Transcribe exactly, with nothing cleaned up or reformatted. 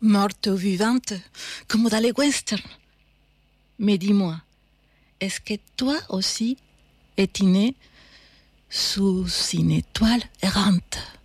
morte ou vivante, comme dans les westerns. Mais dis-moi, est-ce que toi aussi es né sous une étoile errante?